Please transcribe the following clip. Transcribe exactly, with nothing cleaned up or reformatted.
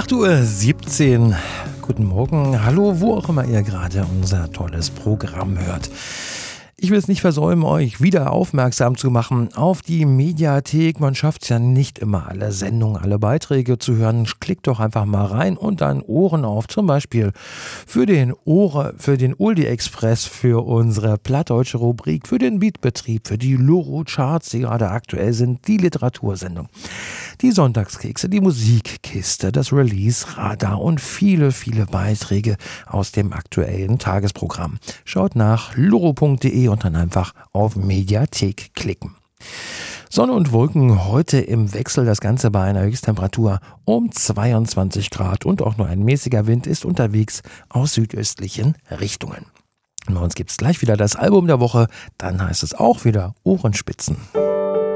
acht Uhr siebzehn. Guten Morgen, hallo, wo auch immer ihr gerade unser tolles Programm hört. Ich will es nicht versäumen, euch wieder aufmerksam zu machen auf die Mediathek. Man schafft es ja nicht immer, alle Sendungen, alle Beiträge zu hören. Klickt doch einfach mal rein und dann Ohren auf. Zum Beispiel für den Ohre, für den Oldie Express, für unsere plattdeutsche Rubrik, für den Beatbetrieb, für die Loro Charts, die gerade aktuell sind, die Literatursendung, die Sonntagskekse, die Musikkiste, das Release-Radar und viele, viele Beiträge aus dem aktuellen Tagesprogramm. Schaut nach loro punkt de und dann einfach auf Mediathek klicken. Sonne und Wolken heute im Wechsel, das Ganze bei einer Höchsttemperatur um zweiundzwanzig Grad und auch nur ein mäßiger Wind ist unterwegs aus südöstlichen Richtungen. Und bei uns gibt es gleich wieder das Album der Woche, dann heißt es auch wieder Ohrenspitzen.